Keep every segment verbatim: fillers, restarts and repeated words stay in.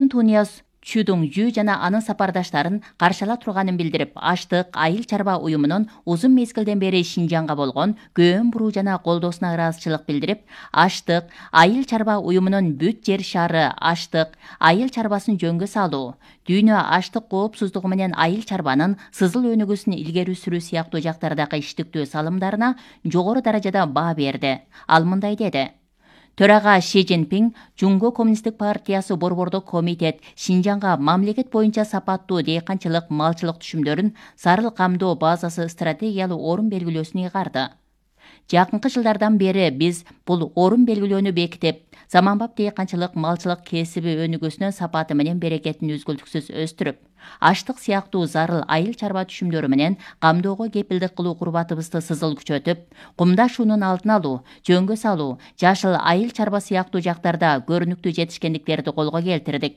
Туниас Чүдүң Жүү жана анын сапардаштарын каршыла турганын билдирип, Аштык айыл чарба уюмунун узун мезгилден бери Шинжаңга болгон көөн буруу жана колдоосуна ыраазычылык билдирип, Аштык айыл чарба уюмунун бүт жер шаары Аштык айыл чарбасын жөнгө салуу, дүйнө аштык коопсуздугу менен айыл чарбанын сызыл өнүгүүсүн илгери сүрүү сыяктуу жактардагы иштиктүү салымдарына жогору даражада баа берди. Ал мындай деди: Төрага Ши Цзиньпин Жунго Коммунисттик партиясы Борбордук комитет Шинжаңга мамлекет боюнча сапаттуу дыйканчылык, малчылык түшүмдөрүн зарыл камдоо базасы стратегиялуу орун белгилөөсүн ыйгарды. Жакынкы жылдардан бери биз бул орун белгилөөнү бекитип, заманбап дыйканчылык, малчылык кесиби өнүгүүсүнүн сапаты менен берекетин үзгүлтүксүз өстүрүп, аштык сыяктуу зарыл айыл чарба түшүмдөрү менен камдоого кепилдик кылуу курбатыбызды сызыл күчөтүп, кумдаш уунун алдын алуу, жөнгө салуу, жашыл айыл чарба сыяктуу жактарда көрүнүктүү жетишкендиктерди колго келтирдик.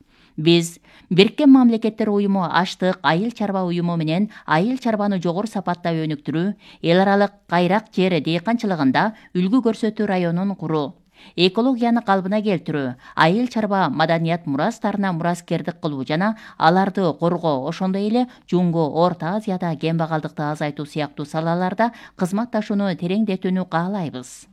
Биз Бириккен Мамлекеттер Уюму Аштык айыл чарба уюму менен айыл чарбаны жогору сапатта өнүктүрүү, эл аралык кайрак жер дыйканчылыгында үлгү көрсөтүү районун куруу, экологияны калыбына келтирүү, айыл чарба маданият мурастарына мураскердик кылуу жана аларды коргоо, ошондой эле Жунго Орто Азияда кембагалдыкты азайтуу сыяктуу салаларда кызматташууну тереңдетүүнү каалайбыз.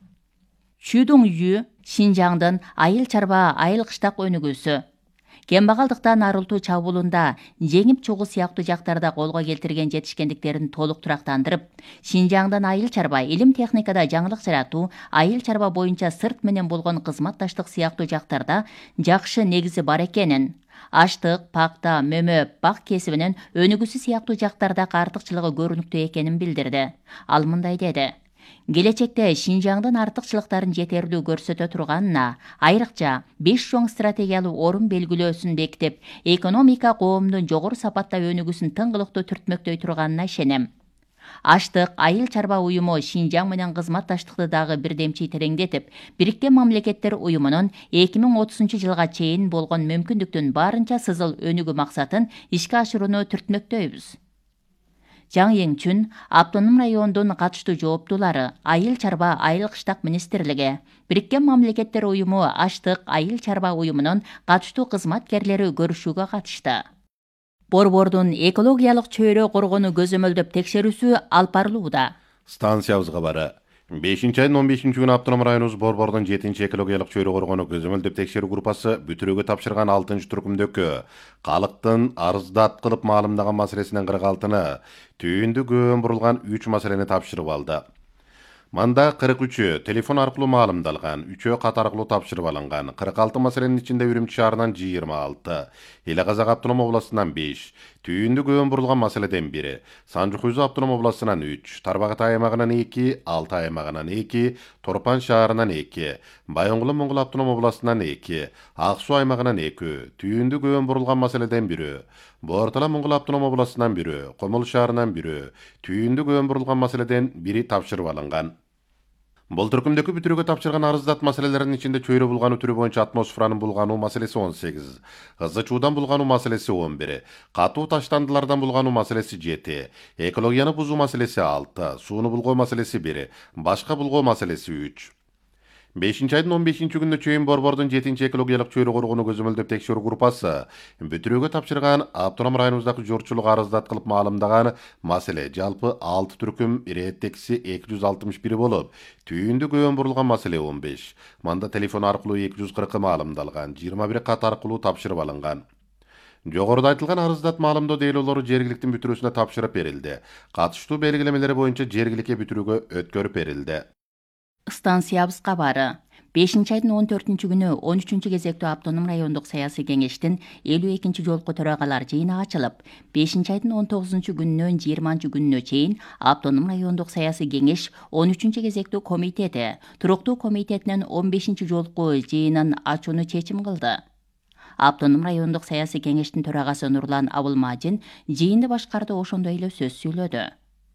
Чүдүң Ю Шинжаңдын айыл чарба айыл кыштак өнүгүүсү кембагалдыктан арылтуу чабуулунда жеңип чыгуу сыяктуу жактарда колго келтирген жетишкендиктерин толук турактандырып, Шинжаңдын айыл чарба илим техникада жаңылык жаратуу, айыл чарба боюнча сырт менен болгон кызматташтык сыяктуу жактарда жакшы негизи бар экенин, аштык, пакта, мөмө, бак кесибинин өнүгүүсү сыяктуу жактарда артыкчылыгы көрүнүктүү экенин билдирди. Ал мындай деди: Келечекте Шинжаңдын артыкчылыктарын жетерлүү көрсөтө турганына, айрыкча беш чоң стратегиялуу орун белгилөөсүн бекитип, экономика коомдун жогору сапатта өнүгүүсүн тыңгылыктуу түртмөктөй турганына ишенем. Аштык айыл чарба уюму Шинжаң менен кызматташтыкты дагы бирдемчи тереңдетип, Бириккен Мамлекеттер Уюмунун эки миң отузунчу жылга чейин болгон мүмкүндүктүн барынча сызыл өнүгүү максатын ишке ашырууну түртмөктөйбүз. Жаң Еңчүн автоном райондун катыштуу жооптуулары, айыл чарба айыл кыштак министрлиги, Бириккен Мамлекеттер Уюму Аштык айыл чарба уюмунун катыштуу кызматкерлери көрүшүүгө катышты. Борбордун экологиялык чөйрө коргону көзөмөлдөп текшерүүсү алып барылууда. Станциябыз кабары. бешинчи айдын он бешинчи күнү автоном районубуз Борбордун жетинчи экологиялык чөйрө коргону көзөмөлдөп текшерүү группасы бүтүрүүгө тапшырган алтынчы түркүмдөгкө калктын арыздат кылып маалымдаган маселесинен кырк алтыны, түйүндү көөн бурулган үч маселени тапшырып алды. Манда кырк үчү телефон аркылуу маалымдалган, үчөө кат аркылуу тапшырып алынган, кырк алты маселенин ичинде Үрүмчү шаарынан жыйырма алты, Эле Казак автоном областынан беш, түйүндү көөн бурулган маселеден бири, Санжы-Куйзу автоном областынан үч, Тарбагат аймагынан эки, Алтай аймагынан эки, Торпан шаарынан эки, Байоңгул Моңгул автоном областынан эки, Ак Суу аймагынан эки, түйүндү көөн бурулган маселеден бири, Бортала Моңгул автоном областынан бири, Комол шаарынан бири, түйүндү көөн бурулган маселеден бири тапшырып алынган. Бул түркүмдөгкө бүтүрүүгө тапшырган арыздат маселелердин ичинде чөйрө булгануу түрү боюнча атмосферанын булгануу маселеси он сегиз, ызы чуудан булгануу маселеси он бир, катуу таштандылардан булгануу маселеси жети, экологияны бузуу маселеси алты, сууну булгоо маселеси бир, башка булгоо маселеси үч. бешинчи айдын он бешинчи күнүнө чейин Борбордун жетинчи экологиялык чөйрө коргону көзөмөлдөп текшерүү группасы бүтүрүүгө тапшырган автоном районубуздагы журтчулук арыздат кылып маалымдаган маселе жалпы алты түркүм ирээттекси эки жүз алтымыш бир болуп, түйүндү көөн бурулган маселе он беш, манда телефон аркылуу эки жүз кыркы маалымдалган, жыйырма бир кат аркылуу тапшырып алынган. Жогоруда айтылган арыздат маалымдоо дейлоолору жергиликтин бүтүрүүсүнө тапшырып берилди. Катыштуу белгилемелери боюнча жергиликке бүтүрүүгө өткөрүп берилди. Станциябыз кабары. бешинчи айдын он төртүнчү күнү он үчүнчү кезектүү автоном райондук саясий кеңештин элүү экинчи жолку төрагалар жыйыны ачылып, бешинчи айдын он тогузунчу күнүнөн жыйырманчы күнүнө чейин автоном райондук саясий кеңеш он үчүнчү кезектүү комитети туруктуу комитетинин он бешинчи жолку жыйынын ачууну чечим кылды. Автоном райондук саясий кеңештин төрагасы Нурлан Абылмажин жыйынды башкарды, ошондой эле сөз сүйлөдү.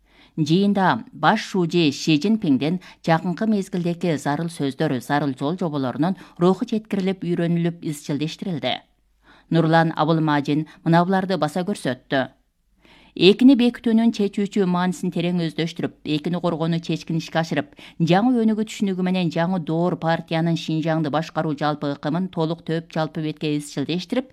Жыйында баш шужи Ши Цзиньпинден жакынкы мезгилдеги зарыл сөздөр, зарыл жол жоболорунун руху жеткирилип, үйрөнүлүп, изчилдештирилди. Нурлан Абылмажин мына буларды баса көрсөттү. Экини бекитүүнүн чечүүчү маанисин терең өздөштүрүп, экини коргонуу чечкин ишке ашырып, жаңы өнүгүү түшүнүгү менен жаңы доор партиянын Шинжаңды башкаруу жалпы ыкымын толук төп жалпы бетке изчилдештирип,